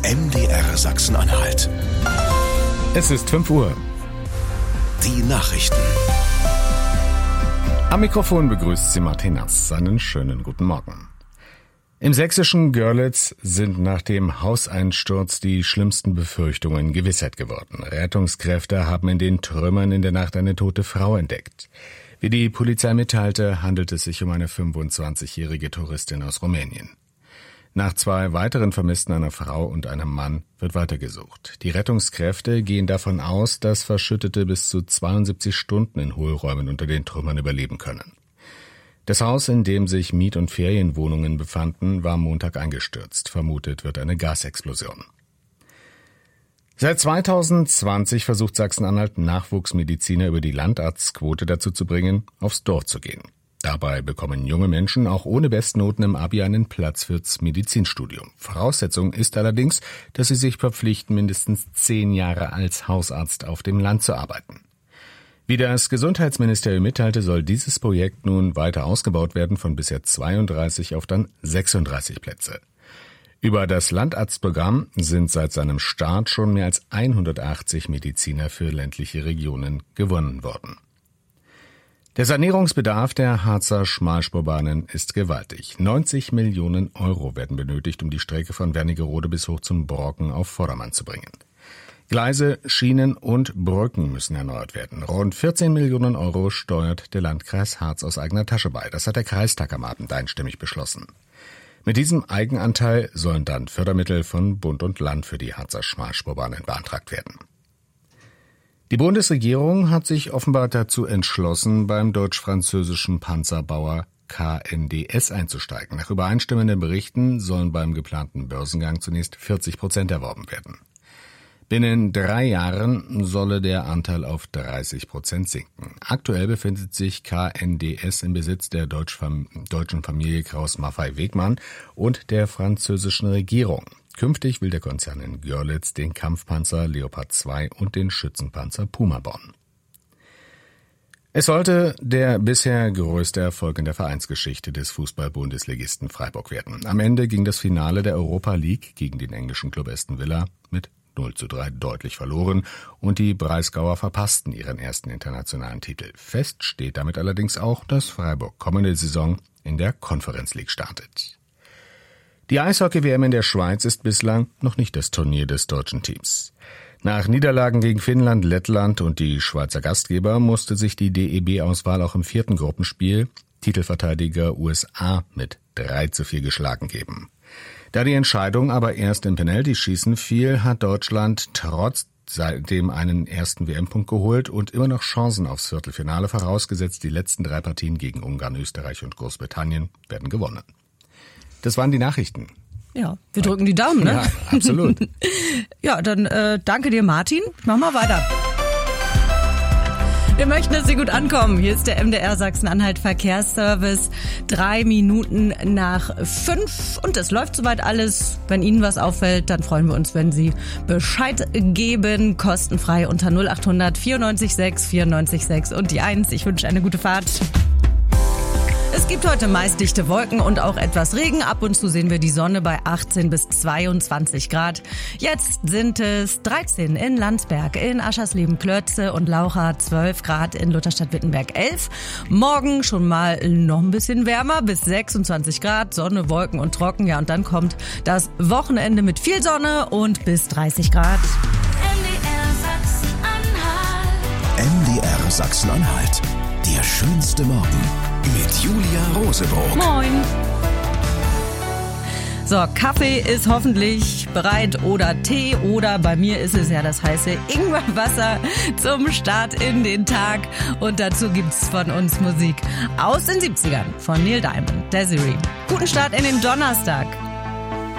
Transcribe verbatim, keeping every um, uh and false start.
M D R Sachsen-Anhalt. Es ist fünf Uhr. Die Nachrichten. Am Mikrofon begrüßt sie Martin Nass. Einen schönen guten Morgen. Im sächsischen Görlitz sind nach dem Hauseinsturz die schlimmsten Befürchtungen Gewissheit geworden. Rettungskräfte haben in den Trümmern in der Nacht eine tote Frau entdeckt. Wie die Polizei mitteilte, handelt es sich um eine fünfundzwanzigjährige Touristin aus Rumänien. Nach zwei weiteren Vermissten, einer Frau und einem Mann, wird weitergesucht. Die Rettungskräfte gehen davon aus, dass Verschüttete bis zu zweiundsiebzig Stunden in Hohlräumen unter den Trümmern überleben können. Das Haus, in dem sich Miet- und Ferienwohnungen befanden, war am Montag eingestürzt. Vermutet wird eine Gasexplosion. Seit zweitausendzwanzig versucht Sachsen-Anhalt, Nachwuchsmediziner über die Landarztquote dazu zu bringen, aufs Dorf zu gehen. Dabei bekommen junge Menschen auch ohne Bestnoten im Abi einen Platz fürs Medizinstudium. Voraussetzung ist allerdings, dass sie sich verpflichten, mindestens zehn Jahre als Hausarzt auf dem Land zu arbeiten. Wie das Gesundheitsministerium mitteilte, soll dieses Projekt nun weiter ausgebaut werden, von bisher zweiunddreißig auf dann sechsunddreißig Plätze. Über das Landarztprogramm sind seit seinem Start schon mehr als hundertachtzig Mediziner für ländliche Regionen gewonnen worden. Der Sanierungsbedarf der Harzer Schmalspurbahnen ist gewaltig. neunzig Millionen Euro werden benötigt, um die Strecke von Wernigerode bis hoch zum Brocken auf Vordermann zu bringen. Gleise, Schienen und Brücken müssen erneuert werden. Rund vierzehn Millionen Euro steuert der Landkreis Harz aus eigener Tasche bei. Das hat der Kreistag am Abend einstimmig beschlossen. Mit diesem Eigenanteil sollen dann Fördermittel von Bund und Land für die Harzer Schmalspurbahnen beantragt werden. Die Bundesregierung hat sich offenbar dazu entschlossen, beim deutsch-französischen Panzerbauer K N D S einzusteigen. Nach übereinstimmenden Berichten sollen beim geplanten Börsengang zunächst vierzig Prozent erworben werden. Binnen drei Jahren solle der Anteil auf dreißig Prozent sinken. Aktuell befindet sich K N D S im Besitz der deutschen Familie Krauss-Maffei-Wegmann und der französischen Regierung. Künftig will der Konzern in Görlitz den Kampfpanzer Leopard zwei und den Schützenpanzer Puma bauen. Es sollte der bisher größte Erfolg in der Vereinsgeschichte des Fußball-Bundesligisten Freiburg werden. Am Ende ging das Finale der Europa League gegen den englischen Club Aston Villa mit null zu drei deutlich verloren und die Breisgauer verpassten ihren ersten internationalen Titel. Fest steht damit allerdings auch, dass Freiburg kommende Saison in der Conference League startet. Die Eishockey-W M in der Schweiz ist bislang noch nicht das Turnier des deutschen Teams. Nach Niederlagen gegen Finnland, Lettland und die Schweizer Gastgeber musste sich die D E B-Auswahl auch im vierten Gruppenspiel Titelverteidiger U S A mit drei zu vier geschlagen geben. Da die Entscheidung aber erst im Penaltyschießen fiel, hat Deutschland trotzdem einen ersten W M-Punkt geholt und immer noch Chancen aufs Viertelfinale, vorausgesetzt die letzten drei Partien gegen Ungarn, Österreich und Großbritannien werden gewonnen. Das waren die Nachrichten. Ja, wir drücken die Daumen, ne? Ja, absolut. Ja, dann äh, danke dir, Martin. Mach mal weiter. Wir möchten, dass Sie gut ankommen. Hier ist der M D R Sachsen-Anhalt Verkehrsservice. Drei Minuten nach fünf. Und es läuft soweit alles. Wenn Ihnen was auffällt, dann freuen wir uns, wenn Sie Bescheid geben. Kostenfrei unter null acht hundert vierundneunzig sechs vierundneunzig sechs und die eins. Ich wünsche eine gute Fahrt. Es gibt heute meist dichte Wolken und auch etwas Regen. Ab und zu sehen wir die Sonne bei achtzehn bis zweiundzwanzig Grad. Jetzt sind es dreizehn in Landsberg, in Aschersleben, Klötze und Laucha, zwölf Grad in Lutherstadt-Wittenberg, elf. Morgen schon mal noch ein bisschen wärmer, bis sechsundzwanzig Grad, Sonne, Wolken und trocken. Ja, und dann kommt das Wochenende mit viel Sonne und bis dreißig Grad. M D R Sachsen-Anhalt. Der schönste Morgen. Mit Julia Rosebrock. Moin. So, Kaffee ist hoffentlich bereit oder Tee oder bei mir ist es ja das heiße Ingwerwasser zum Start in den Tag. Und dazu gibt's von uns Musik aus den siebzigern von Neil Diamond, Desiree. Guten Start in den Donnerstag.